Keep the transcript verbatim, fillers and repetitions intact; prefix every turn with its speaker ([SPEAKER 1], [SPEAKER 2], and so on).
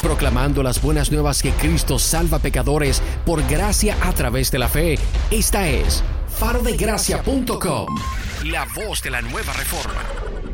[SPEAKER 1] proclamando las buenas nuevas que Cristo salva pecadores por gracia a través de la fe. Esta es faro de gracia punto com, la voz de la nueva reforma.